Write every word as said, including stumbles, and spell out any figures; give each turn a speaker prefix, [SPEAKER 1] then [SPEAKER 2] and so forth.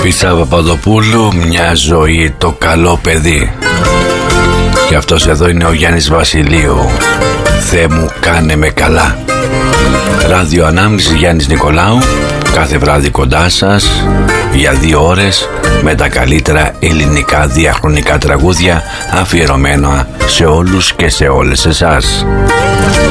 [SPEAKER 1] Πίτσα Παπαδοπούλου, μια ζωή το καλό παιδί. Και αυτός εδώ είναι ο Γιάννης Βασιλείου. Θεέ μου κάνε με καλά. Ράδιο Ανάμνηση Γιάννης Νικολάου. Κάθε βράδυ κοντά σας για δύο ώρες με τα καλύτερα ελληνικά διαχρονικά τραγούδια αφιερωμένα σε όλους και σε όλες εσάς.